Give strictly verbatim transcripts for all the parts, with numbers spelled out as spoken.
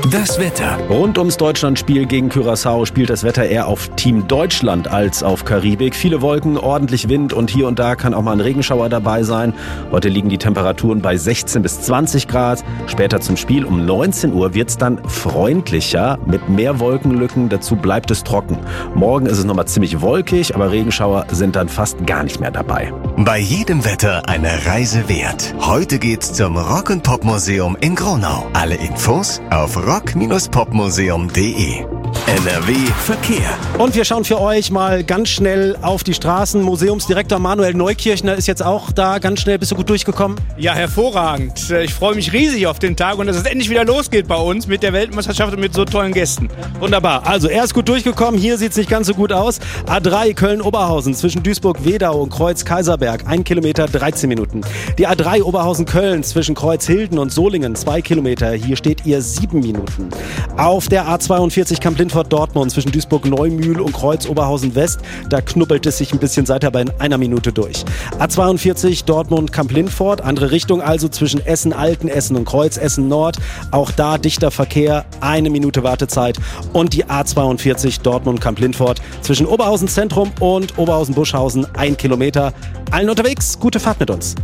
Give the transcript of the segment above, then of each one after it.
Das Wetter. Rund ums Deutschlandspiel gegen Curaçao spielt das Wetter eher auf Team Deutschland als auf Karibik. Viele Wolken, ordentlich Wind und hier und da kann auch mal ein Regenschauer dabei sein. Heute liegen die Temperaturen bei sechzehn bis zwanzig Grad. Später zum Spiel um neunzehn Uhr wird es dann freundlicher mit mehr Wolkenlücken. Dazu bleibt es trocken. Morgen ist es nochmal ziemlich wolkig, aber Regenschauer sind dann fast gar nicht mehr dabei. Bei jedem Wetter eine Reise wert. Heute geht's zum Rock- und Popmuseum in Gronau. Alle Infos auf rock Bindestrich popmuseum punkt de. N R W Verkehr. Und wir schauen für euch mal ganz schnell auf die Straßen. Museumsdirektor Manuel Neukirchner ist jetzt auch da. Ganz schnell, bist du gut durchgekommen? Ja, hervorragend. Ich freue mich riesig auf den Tag und dass es endlich wieder losgeht bei uns mit der Weltmeisterschaft und mit so tollen Gästen. Wunderbar. Also er ist gut durchgekommen. Hier sieht es nicht ganz so gut aus. A drei Köln-Oberhausen zwischen Duisburg-Wedau und Kreuz-Kaiserberg. Ein Kilometer, dreizehn Minuten. Die A drei Oberhausen-Köln zwischen Kreuzhilden und Solingen. Zwei Kilometer. Hier steht ihr sieben Minuten. Auf der A zweiundvierzig Kamp-Lindfort-Dortmund zwischen Duisburg-Neumühl und Kreuz-Oberhausen-West. Da knubbelt es sich ein bisschen, seid ihr aber in einer Minute durch. A zweiundvierzig Dortmund-Kamp-Lindfort. Andere Richtung also zwischen Essen-Alten, Essen und Kreuz, Essen-Nord. Auch da dichter Verkehr. Eine Minute Wartezeit. Und die A zweiundvierzig Dortmund-Kamp-Lindfort zwischen Oberhausen-Zentrum und Oberhausen-Buschhausen. Ein Kilometer. Allen unterwegs. Gute Fahrt mit uns.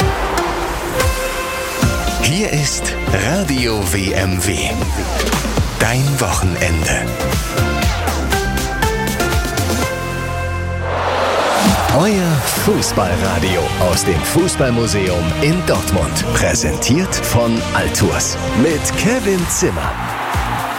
Hier ist Radio W M W. Dein Wochenende. Euer Fußballradio aus dem Fußballmuseum in Dortmund. Präsentiert von Altours mit Kevin Zimmer.